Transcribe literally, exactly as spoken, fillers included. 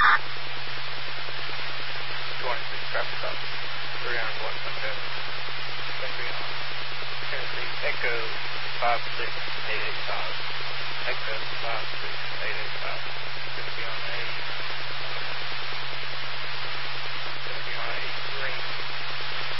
twenty-six traffic stop, three hundred one Sunday. Going to be on Tennessee Echo five six eight eight five.